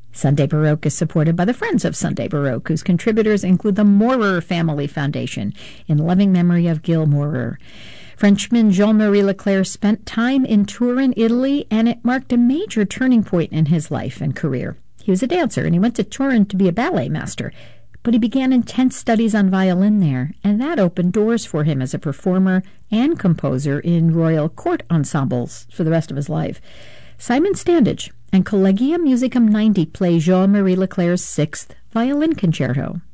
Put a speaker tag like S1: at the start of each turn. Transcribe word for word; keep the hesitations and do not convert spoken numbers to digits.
S1: Sunday Baroque is supported by the Friends of Sunday Baroque, whose contributors include the Maurer Family Foundation in loving memory of Gil Maurer. Frenchman Jean-Marie Leclerc spent time in Turin, Italy, and it marked a major turning point in his life and career. He was a dancer, and he went to Turin to be a ballet master, but he began intense studies on violin there, and that opened doors for him as a performer and composer in royal court ensembles for the rest of his life. Simon Standage and Collegium Musicum ninety play Jean-Marie Leclerc's sixth violin concerto.